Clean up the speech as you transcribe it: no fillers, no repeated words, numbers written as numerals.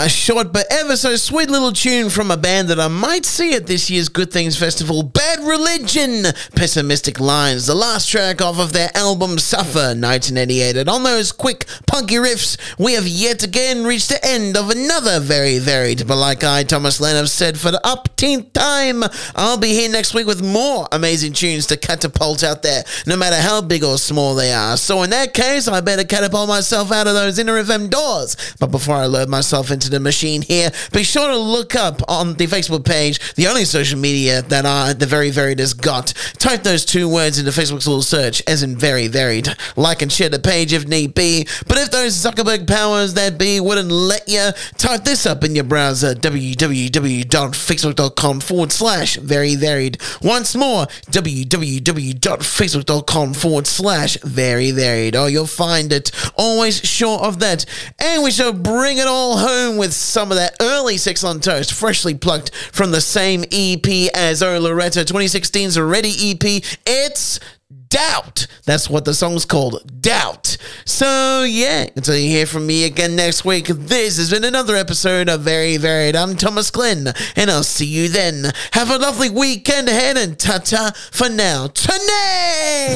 A short but ever so sweet little tune from a band that I might see at this year's Good Things Festival, Bad Religion, Pessimistic Lines, the last track off of their album Suffer, 1988. And on those quick, punky riffs, we have yet again reached the end of another very varied, but like I, Thomas Lane, have said for the upteenth time, I'll be here next week with more amazing tunes to catapult out there, no matter how big or small they are. So in that case, I better catapult myself out of those Inner FM doors. But before I load myself into the machine here, be sure to look up on the Facebook page, the only social media that the Very Varied has got. Type those two words into Facebook's little search, as in Very Varied. Like and share the page if need be. But if those Zuckerberg powers that be wouldn't let you, type this up in your browser, www.facebook.com/Very Varied. Once more, www.facebook.com/Very Varied. Oh, you'll find it. Always sure of that. And we shall bring it all home with some of that early Sex on Toast, freshly plucked from the same EP as O Loretta, 2016's Ready EP. It's Doubt. That's what the song's called, Doubt. So yeah, until you hear from me again next week, this has been another episode of Very Varied. I'm Thomas Glenn, and I'll see you then. Have a lovely weekend ahead, and ta-ta for now. Tonight!